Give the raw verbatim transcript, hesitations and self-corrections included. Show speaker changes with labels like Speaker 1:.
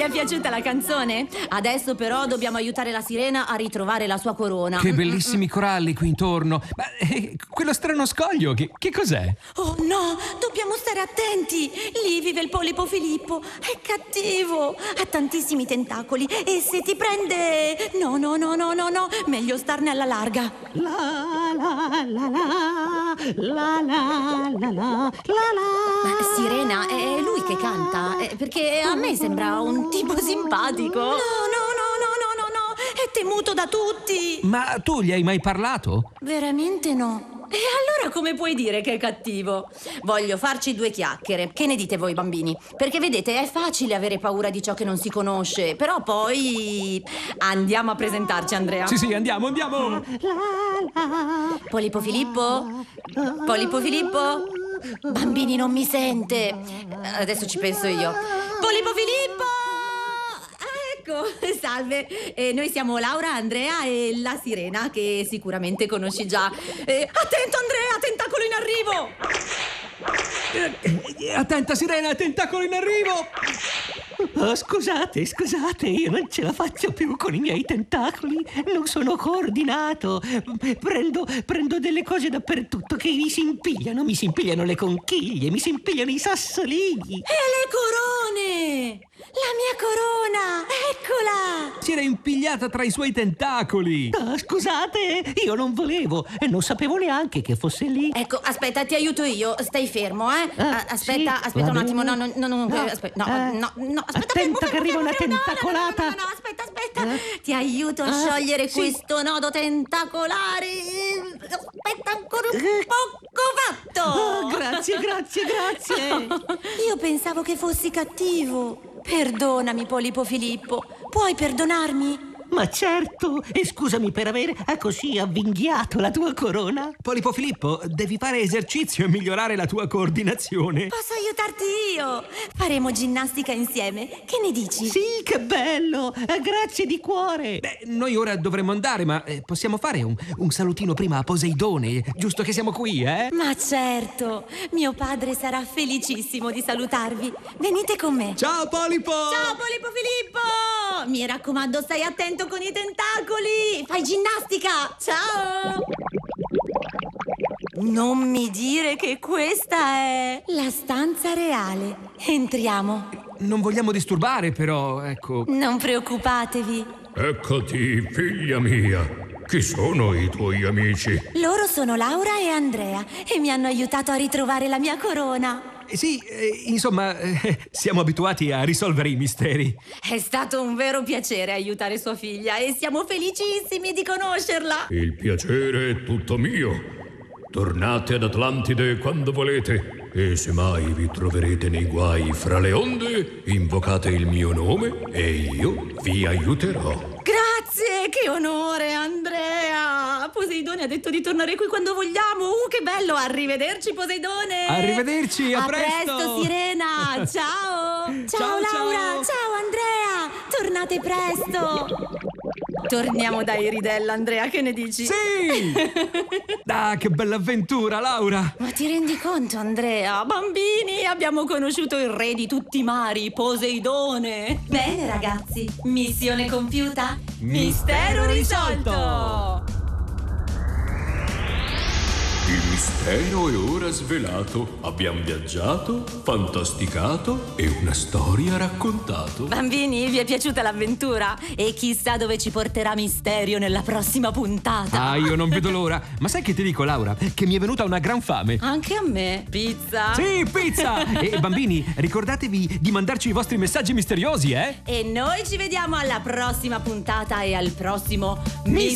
Speaker 1: è piaciuta la canzone? Adesso però dobbiamo aiutare la sirena a ritrovare la sua corona.
Speaker 2: Che bellissimi coralli qui intorno. Ma eh, quello strano scoglio, che, che cos'è?
Speaker 1: Oh no, dobbiamo stare attenti. Lì vive il polipo Filippo. È cattivo, ha tantissimi tentacoli e se ti prende... No, no, no, no, no, no, meglio starne alla larga.
Speaker 3: La la la la la la la la la.
Speaker 1: Ma Sirena, è lui che canta? Eh, Perché a me sembra un tipo simpatico. No, no, no, no, no, no, no, è temuto da tutti.
Speaker 2: Ma tu gli hai mai parlato?
Speaker 1: Veramente no. E allora come puoi dire che è cattivo? Voglio farci due chiacchiere. Che ne dite voi bambini? Perché vedete, è facile avere paura di ciò che non si conosce. Però poi... Andiamo a presentarci, Andrea.
Speaker 2: Sì, sì, andiamo, andiamo.
Speaker 1: Polipo Filippo? Polipo Filippo? Bambini, non mi sente. Adesso ci penso io. Polipo Filippo! Ecco, salve. Eh, noi siamo Laura, Andrea e la sirena, che sicuramente conosci già. Eh, attento, Andrea, tentacolo in arrivo!
Speaker 2: Eh, attenta, sirena, tentacolo in arrivo.
Speaker 3: Oh, scusate, scusate, io non ce la faccio più con i miei tentacoli. Non sono coordinato. Prendo, prendo delle cose dappertutto che mi si impigliano. Mi si impigliano le conchiglie, mi si impigliano i sassolini.
Speaker 1: E le corone! La mia corona! Eccola!
Speaker 2: Si era impigliata tra i suoi tentacoli.
Speaker 3: Oh, scusate, io non volevo e non sapevo neanche che fosse lì.
Speaker 1: Ecco, aspetta, ti aiuto io. Stai fermo, eh?
Speaker 3: Ah,
Speaker 1: aspetta,
Speaker 3: sì,
Speaker 1: aspetta
Speaker 3: va
Speaker 1: un attimo. No,
Speaker 3: bene.
Speaker 1: no, no, no,
Speaker 3: No,
Speaker 1: aspetta, no,
Speaker 3: eh,
Speaker 1: no, no, aspetta,
Speaker 3: attenta
Speaker 1: fermo,
Speaker 3: che
Speaker 1: fermo,
Speaker 3: arriva
Speaker 1: fermo,
Speaker 3: una
Speaker 1: fermo, no,
Speaker 3: tentacolata.
Speaker 1: No, no, no, no, no, aspetta, aspetta.
Speaker 3: Eh?
Speaker 1: Ti aiuto a
Speaker 3: Ah,
Speaker 1: sciogliere
Speaker 3: sì.
Speaker 1: questo nodo tentacolare. Aspetta, ancora un
Speaker 3: Eh.
Speaker 1: poco fatto.
Speaker 3: Oh, grazie, grazie, grazie.
Speaker 1: Io pensavo che fossi cattivo. Perdonami, Polipo Filippo. Puoi perdonarmi?
Speaker 3: Ma certo, e scusami per aver ah, così avvinghiato la tua corona.
Speaker 2: Polipo Filippo, devi fare esercizio e migliorare la tua coordinazione.
Speaker 1: Posso aiutarti io? Faremo ginnastica insieme. Che ne dici?
Speaker 3: Sì, che bello! Eh, grazie di cuore.
Speaker 2: Beh, noi ora dovremmo andare, ma eh, possiamo fare un, un salutino prima a Poseidone, giusto che siamo qui, eh?
Speaker 1: Ma certo, mio padre sarà felicissimo di salutarvi. Venite con me.
Speaker 2: Ciao, Polipo!
Speaker 1: Ciao, Polipo Filippo! Mi raccomando, stai attento con i tentacoli. Fai ginnastica. Ciao! Non mi dire che questa è la stanza reale. Entriamo.
Speaker 2: Non vogliamo disturbare, però, ecco...
Speaker 1: Non preoccupatevi.
Speaker 4: Eccoti, figlia mia. Chi sono i tuoi amici?
Speaker 1: Loro sono Laura e Andrea e mi hanno aiutato a ritrovare la mia corona.
Speaker 2: Eh, sì, eh, insomma, eh, siamo abituati a risolvere i misteri.
Speaker 1: È stato un vero piacere aiutare sua figlia e siamo felicissimi di conoscerla.
Speaker 4: Il piacere è tutto mio. Tornate ad Atlantide quando volete e se mai vi troverete nei guai fra le onde, invocate il mio nome e io vi aiuterò.
Speaker 1: Grazie, che onore, Andrea. Poseidone ha detto di tornare qui quando vogliamo. Uh, che bello. Arrivederci, Poseidone.
Speaker 2: Arrivederci, a,
Speaker 1: a
Speaker 2: presto.
Speaker 1: presto, Sirena. Ciao. Ciao,
Speaker 2: Ciao,
Speaker 1: Laura.
Speaker 2: ciao.
Speaker 1: Ciao, Andrea. Tornate presto. Torniamo da Iridella, Andrea, che ne dici?
Speaker 2: Sì! Ah, che bella avventura, Laura!
Speaker 1: Ma ti rendi conto, Andrea? Bambini, abbiamo conosciuto il re di tutti i mari, Poseidone. Bene, ragazzi, missione compiuta, mistero risolto.
Speaker 4: Il mistero è ora svelato. Abbiamo viaggiato, fantasticato e una storia raccontato.
Speaker 1: Bambini, vi è piaciuta l'avventura? E chissà dove ci porterà Misterio nella prossima puntata.
Speaker 2: Ah, io non vedo l'ora. Ma sai che ti dico, Laura? Che mi è venuta una gran fame.
Speaker 1: Anche a me. Pizza.
Speaker 2: Sì, pizza! E bambini, ricordatevi di mandarci i vostri messaggi misteriosi, eh?
Speaker 1: E noi ci vediamo alla prossima puntata e al prossimo Mistero